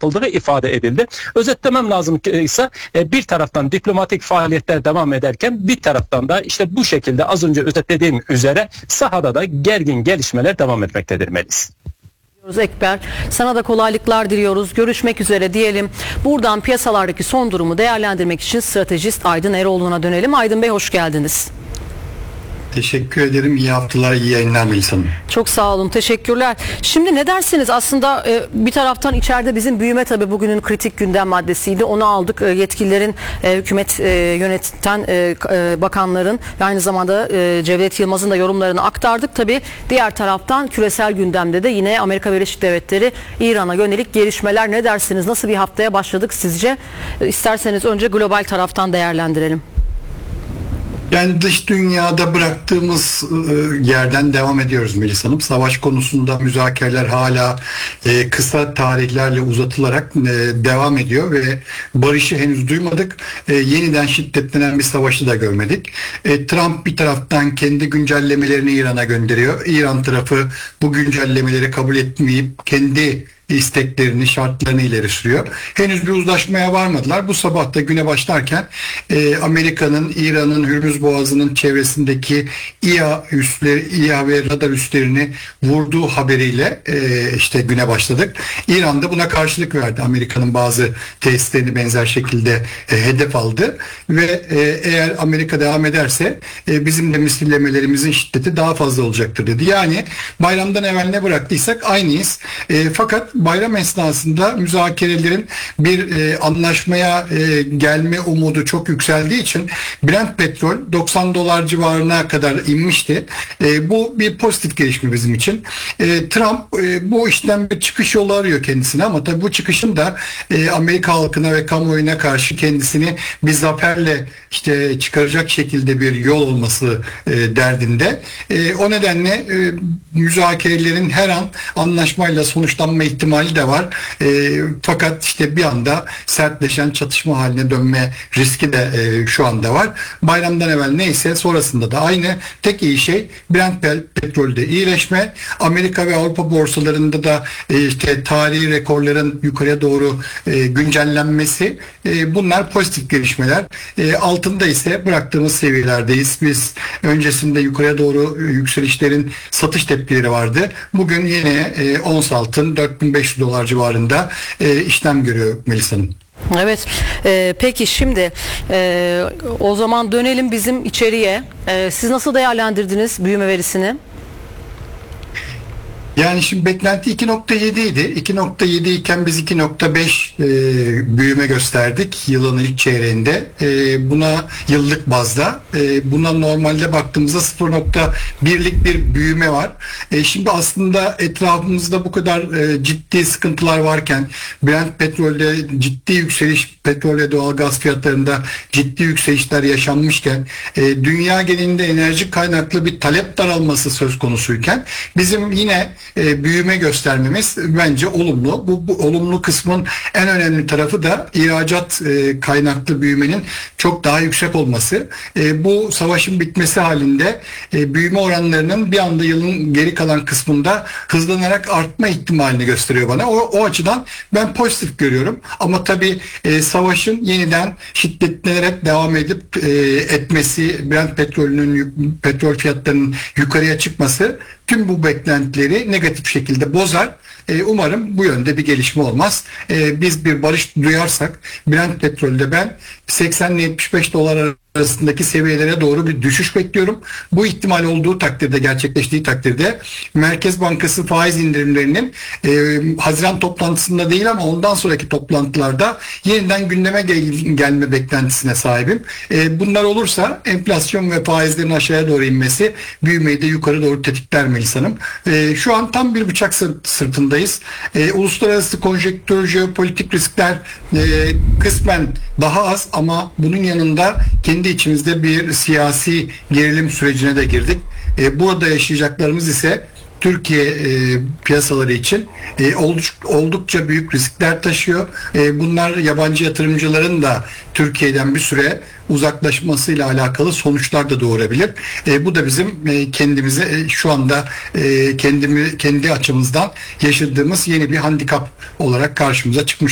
yapıldığı ifade edildi. Özetlemem lazım ki ise bir taraftan diplomatik faaliyetler devam ederken bir taraftan da işte bu şekilde az önce özetlediğim üzere sahada da gergin gelişmeler devam etmektedir Melis. Ekber, sana da kolaylıklar diliyoruz. Görüşmek üzere diyelim. Buradan piyasalardaki son durumu değerlendirmek için stratejist Aydın Eroğlu'na dönelim. Aydın Bey, hoş geldiniz. Teşekkür ederim. İyi haftalar, iyi yayınlar Melis Hanım. Çok sağ olun, teşekkürler. Şimdi ne dersiniz? Aslında bir taraftan içeride bizim büyüme tabii bugünün kritik gündem maddesiydi. Onu aldık. Yetkililerin, hükümet yöneten bakanların ve aynı zamanda Cevdet Yılmaz'ın da yorumlarını aktardık. Tabii diğer taraftan küresel gündemde de yine Amerika Birleşik Devletleri İran'a yönelik gelişmeler. Ne dersiniz? Nasıl bir haftaya başladık sizce? İsterseniz önce global taraftan değerlendirelim. Yani dış dünyada bıraktığımız yerden devam ediyoruz Melis Hanım. Savaş konusunda müzakereler hala kısa tarihlerle uzatılarak devam ediyor ve barışı henüz duymadık. Yeniden şiddetlenen bir savaşı da görmedik. Trump bir taraftan kendi güncellemelerini İran'a gönderiyor. İran tarafı bu güncellemeleri kabul etmeyip kendi isteklerini, şartlarını ileri sürüyor. Henüz bir uzlaşmaya varmadılar. Bu sabah da güne başlarken Amerika'nın İran'ın Hürmüz Boğazı'nın çevresindeki İHA ve radar üslerini vurduğu haberiyle işte güne başladık. İran da buna karşılık verdi. Amerika'nın bazı tesislerini benzer şekilde hedef aldı ve eğer Amerika devam ederse bizim de misillerimizin şiddeti daha fazla olacaktır dedi. Yani bayramdan evvel ne bıraktıysak aynıyız. Fakat bayram esnasında müzakerelerin bir anlaşmaya gelme umudu çok yükseldiği için Brent petrol $90 civarına kadar inmişti. Bu bir pozitif gelişme bizim için. Trump bu işten bir çıkış yolu arıyor kendisine ama tabii bu çıkışın da Amerika halkına ve kamuoyuna karşı kendisini bir zaferle işte çıkaracak şekilde bir yol olması derdinde. O nedenle müzakerelerin her an anlaşmayla sonuçlanma ihtimali de var. Fakat işte bir anda sertleşen çatışma haline dönme riski de şu anda var. Bayramdan evvel neyse sonrasında da aynı. Tek iyi şey Brent petrolde iyileşme. Amerika ve Avrupa borsalarında da işte tarihi rekorların yukarıya doğru güncellenmesi. Bunlar pozitif gelişmeler. Altında ise bıraktığımız seviyelerdeyiz. Biz öncesinde yukarıya doğru yükselişlerin satış tepkileri vardı. Bugün yine ons altın $4.500 civarında işlem görüyor Melis Hanım. Evet. Peki şimdi o zaman dönelim bizim içeriye. Siz nasıl değerlendirdiniz büyüme verisini? Yani şimdi beklenti 2.7 idi. 2.7 iken biz 2.5 büyüme gösterdik yılın ilk çeyreğinde. Buna yıllık bazda. Buna normalde baktığımızda 0.1'lik bir büyüme var. Şimdi aslında etrafımızda bu kadar ciddi sıkıntılar varken Brent petrolde ciddi yükseliş, petrol ve doğalgaz fiyatlarında ciddi yükselişler yaşanmışken dünya genelinde enerji kaynaklı bir talep daralması söz konusuyken bizim yine büyüme göstermemiz bence olumlu. Bu olumlu kısmın en önemli tarafı da ihracat kaynaklı büyümenin çok daha yüksek olması. Bu savaşın bitmesi halinde büyüme oranlarının bir anda yılın geri kalan kısmında hızlanarak artma ihtimalini gösteriyor bana. O açıdan ben pozitif görüyorum. Ama tabii savaşın yeniden şiddetlenerek devam etmesi, Brent petrol fiyatlarının yukarıya çıkması tüm bu beklentileri negatif şekilde bozar. Umarım bu yönde bir gelişme olmaz. Biz bir barış duyarsak Brent petrolde ben 80 ile 75 dolar arasındaki seviyelere doğru bir düşüş bekliyorum. Bu ihtimal olduğu takdirde, gerçekleştiği takdirde Merkez Bankası faiz indirimlerinin Haziran toplantısında değil ama ondan sonraki toplantılarda yeniden gündeme gelme beklentisine sahibim. Bunlar olursa enflasyon ve faizlerin aşağıya doğru inmesi büyümeyi de yukarı doğru tetikler Melis Hanım. Şu an tam bir bıçak sırtındayız. Uluslararası konjektür, jeopolitik riskler kısmen daha az ama bunun yanında kendi içimizde bir siyasi gerilim sürecine de girdik. Burada yaşayacaklarımız ise Türkiye piyasaları için oldukça büyük riskler taşıyor. Bunlar yabancı yatırımcıların da Türkiye'den bir süre uzaklaşmasıyla alakalı sonuçlar da doğurabilir. Bu da bizim kendimize şu anda kendi açımızdan yaşadığımız yeni bir handikap olarak karşımıza çıkmış